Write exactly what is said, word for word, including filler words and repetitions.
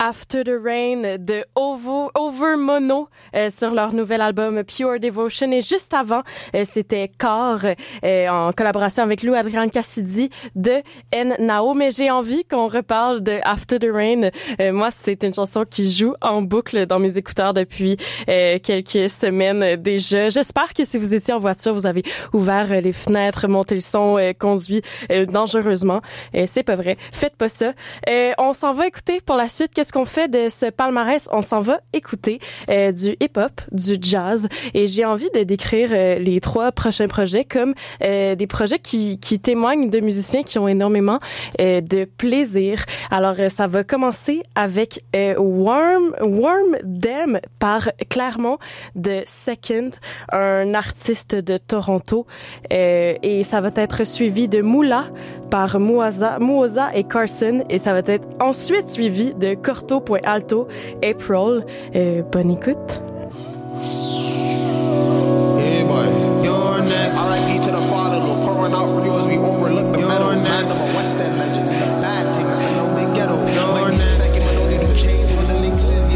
After the Rain de Ovo, Over Mono euh, sur leur nouvel album Pure Devotion. Et juste avant, euh, c'était Car euh, en collaboration avec Lou Adrian Cassidy de N Nao. Mais j'ai envie qu'on reparle de After the Rain. Euh, moi, c'est une chanson qui joue en boucle dans mes écouteurs depuis euh, quelques semaines déjà. J'espère que si vous étiez en voiture, vous avez ouvert les fenêtres, monté le son, euh, conduit euh, dangereusement. Euh, c'est pas vrai. Faites pas ça. Euh, on s'en va écouter pour la suite. Qu'est-ce qu'on fait de ce palmarès? On s'en va écouter euh, du hip-hop, du jazz, et j'ai envie de décrire euh, les trois prochains projets comme euh, des projets qui, qui témoignent de musiciens qui ont énormément euh, de plaisir. Alors, euh, ça va commencer avec euh, Warm, Warm Them par Clermont de Second, un artiste de Toronto, euh, et ça va être suivi de Moula par Muaza, Muoza et Carson, et ça va être ensuite suivi de Corto.alto, April. Euh, bonne écoute.